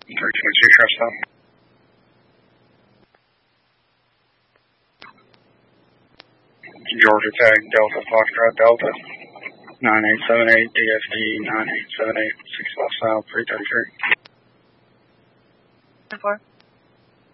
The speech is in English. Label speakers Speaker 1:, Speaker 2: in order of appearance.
Speaker 1: 322 truck stop. Georgia Tag Delta Foxtrot Delta 9878 DFD 9878 65 South 333.
Speaker 2: 4.